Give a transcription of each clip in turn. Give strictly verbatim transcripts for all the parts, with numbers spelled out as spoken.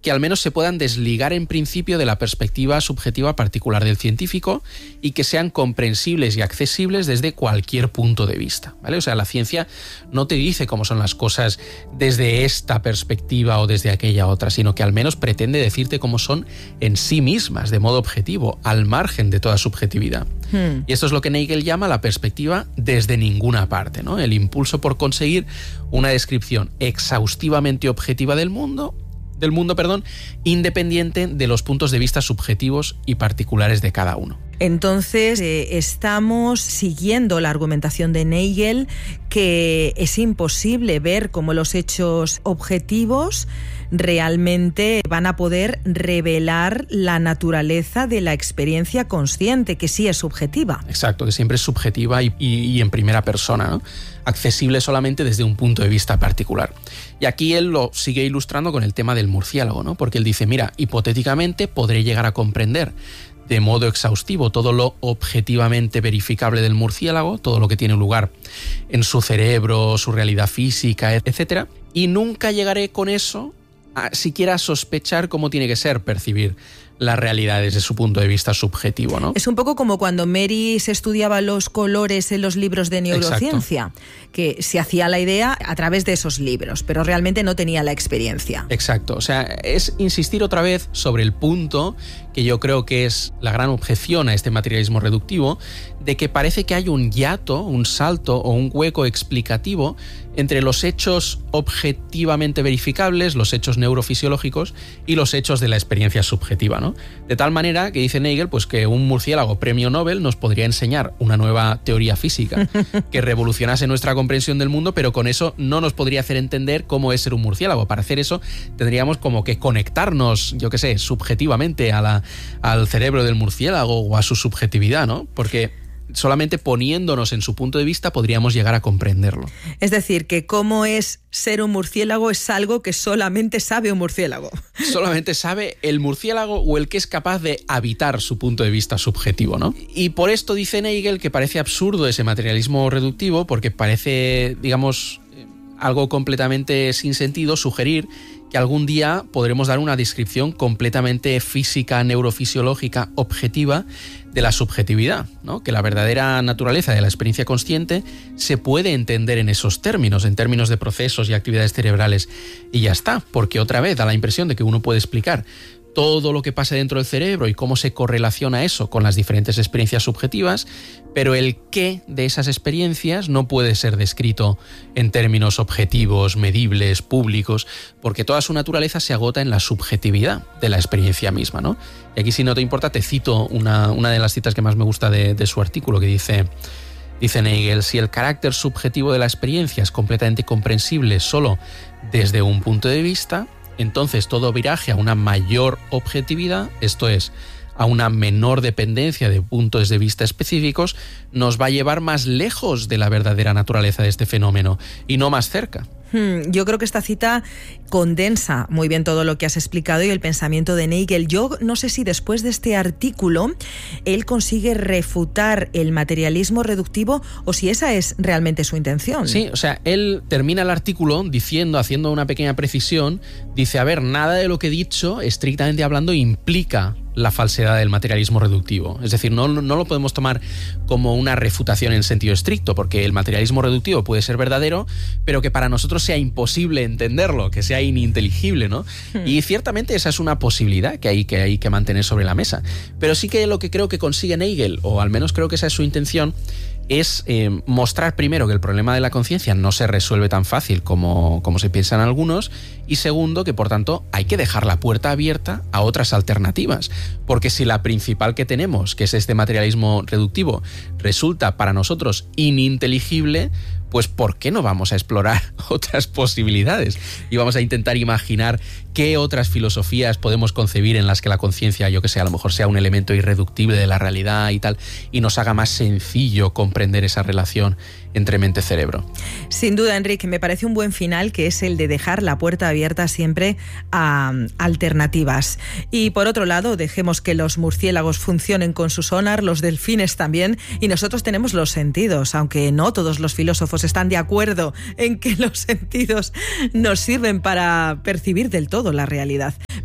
que al menos se puedan desligar en principio de la perspectiva subjetiva particular del científico y que sean comprensibles y accesibles desde cualquier punto de vista, ¿vale? O sea, la ciencia no te dice cómo son las cosas desde esta perspectiva o desde aquella otra, sino que al menos pretende decirte cómo son en sí mismas, de modo objetivo, al margen de toda subjetividad. Hmm. Y esto es lo que Nagel llama la perspectiva desde ninguna parte, ¿no? El impulso por conseguir una descripción exhaustivamente objetiva del mundo, del mundo, perdón, independiente de los puntos de vista subjetivos y particulares de cada uno. Entonces, eh, estamos siguiendo la argumentación de Nagel, que es imposible ver cómo los hechos objetivos realmente van a poder revelar la naturaleza de la experiencia consciente, que sí es subjetiva. Exacto, que siempre es subjetiva y, y, y en primera persona, ¿no? Accesible solamente desde un punto de vista particular. Y aquí él lo sigue ilustrando con el tema del murciélago, ¿no? Porque él dice, mira, hipotéticamente podré llegar a comprender de modo exhaustivo todo lo objetivamente verificable del murciélago, todo lo que tiene lugar en su cerebro, su realidad física, etcétera, y nunca llegaré con eso a siquiera sospechar cómo tiene que ser percibir la realidad desde su punto de vista subjetivo, ¿no? Es un poco como cuando Mary se estudiaba los colores en los libros de neurociencia. Exacto. Que se hacía la idea a través de esos libros, pero realmente no tenía la experiencia. Exacto, o sea, es insistir otra vez sobre el punto que yo creo que es la gran objeción a este materialismo reductivo, de que parece que hay un hiato, un salto o un hueco explicativo entre los hechos objetivamente verificables, los hechos neurofisiológicos y los hechos de la experiencia subjetiva, ¿no? De tal manera que dice Nagel, pues que un murciélago premio Nobel nos podría enseñar una nueva teoría física que revolucionase nuestra comprensión del mundo, pero con eso no nos podría hacer entender cómo es ser un murciélago. Para hacer eso tendríamos como que conectarnos, yo qué sé, subjetivamente a la, al cerebro del murciélago o a su subjetividad, ¿no? Porque solamente poniéndonos en su punto de vista podríamos llegar a comprenderlo. Es decir, que cómo es ser un murciélago es algo que solamente sabe un murciélago. Solamente sabe el murciélago o el que es capaz de habitar su punto de vista subjetivo, ¿no? Y por esto dice Nagel que parece absurdo ese materialismo reductivo, porque parece, digamos, algo completamente sin sentido sugerir que algún día podremos dar una descripción completamente física, neurofisiológica, objetiva de la subjetividad, ¿no? Que la verdadera naturaleza de la experiencia consciente se puede entender en esos términos, en términos de procesos y actividades cerebrales, y ya está, porque otra vez da la impresión de que uno puede explicar todo lo que pasa dentro del cerebro y cómo se correlaciona eso con las diferentes experiencias subjetivas, pero el qué de esas experiencias no puede ser descrito en términos objetivos, medibles, públicos, porque toda su naturaleza se agota en la subjetividad de la experiencia misma, ¿no? Y aquí, si no te importa, te cito una, una de las citas que más me gusta de, de su artículo, que dice... Dice Nagel, si el carácter subjetivo de la experiencia es completamente comprensible solo desde un punto de vista, entonces todo viraje a una mayor objetividad, esto es, a una menor dependencia de puntos de vista específicos, nos va a llevar más lejos de la verdadera naturaleza de este fenómeno y no más cerca. Yo creo que esta cita condensa muy bien todo lo que has explicado y el pensamiento de Nagel. Yo no sé si después de este artículo él consigue refutar el materialismo reductivo o si esa es realmente su intención. Sí, o sea, él termina el artículo diciendo, haciendo una pequeña precisión, dice, a ver, nada de lo que he dicho, estrictamente hablando, implica la falsedad del materialismo reductivo. Es decir, no, no lo podemos tomar como una refutación en sentido estricto, porque el materialismo reductivo puede ser verdadero, pero que para nosotros sea imposible entenderlo, que sea ininteligible, ¿no? Hmm. Y ciertamente esa es una posibilidad que hay, que hay que mantener sobre la mesa. Pero sí que lo que creo que consigue Nagel, o al menos creo que esa es su intención, es eh, mostrar primero que el problema de la conciencia no se resuelve tan fácil como, como se piensan algunos, y segundo, que por tanto hay que dejar la puerta abierta a otras alternativas, porque si la principal que tenemos, que es este materialismo reductivo, resulta para nosotros ininteligible, pues ¿por qué no vamos a explorar otras posibilidades? Y vamos a intentar imaginar qué otras filosofías podemos concebir en las que la conciencia, yo que sé, a lo mejor sea un elemento irreductible de la realidad y tal, y nos haga más sencillo comprender esa relación entre mente-cerebro. Sin duda, Enrique, me parece un buen final, que es el de dejar la puerta abierta siempre a alternativas. Y por otro lado, dejemos que los murciélagos funcionen con su sonar, los delfines también, y nosotros tenemos los sentidos, aunque no todos los filósofos están de acuerdo en que los sentidos nos sirven para percibir del todo la realidad.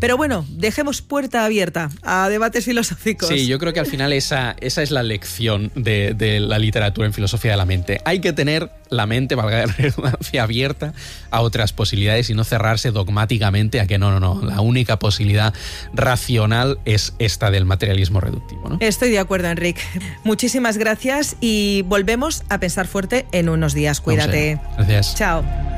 Pero bueno, dejemos puerta abierta a debates filosóficos. Sí, yo creo que al final esa, esa es la lección de, de la literatura en filosofía de la mente. Hay que tener la mente, valga la redundancia, abierta a otras posibilidades y no cerrarse dogmáticamente a que no, no, no, la única posibilidad racional es esta del materialismo reductivo, ¿no? Estoy de acuerdo, Enric. Muchísimas gracias y volvemos a pensar fuerte en unos días. Cuídate. Gracias. Chao.